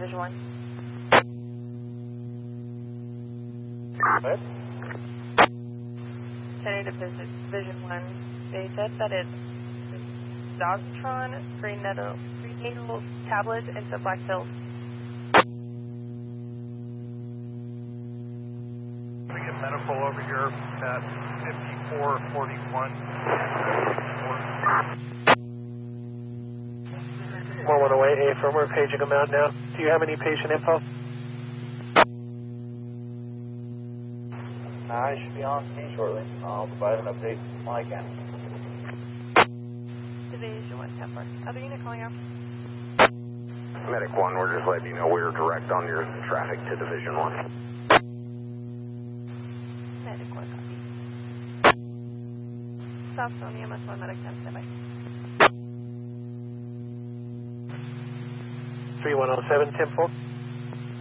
Division 1. What? 10 Division 1. They said that it's Zoztron, prenatal tablet, into Black Hills. We get medical over here at 5441. 1108, A firmware, paging them out now. Do you have any patient info? I should be on scene shortly. I'll provide an update when I can. Division 1, 10-4. Other unit calling out. Medic 1, we're just letting you know we're direct on your traffic to Division 1. Medic 1, copy. South Zone, EMS 1, Medic 10, stand by. 3107, 10-4.